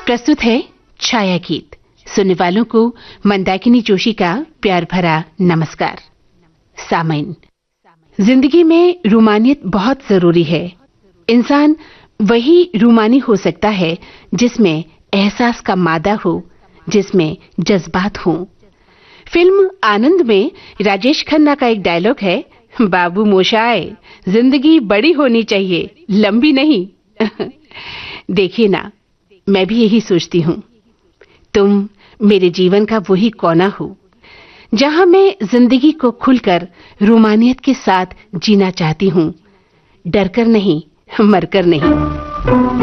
प्रस्तुत है छाया गीत। सुनने वालों को मंदाकिनी जोशी का प्यार भरा नमस्कार। सामईन, जिंदगी में रूमानियत बहुत जरूरी है। इंसान वही रूमानी हो सकता है जिसमें एहसास का मादा हो, जिसमें जज्बात हो। फिल्म आनंद में राजेश खन्ना का एक डायलॉग है, बाबू मोशाय, जिंदगी बड़ी होनी चाहिए, लंबी नहीं। देखिए ना, मैं भी यही सोचती हूँ। तुम मेरे जीवन का वही कोना हो जहां मैं जिंदगी को खुलकर रूमानियत के साथ जीना चाहती हूँ, डरकर नहीं, मरकर नहीं।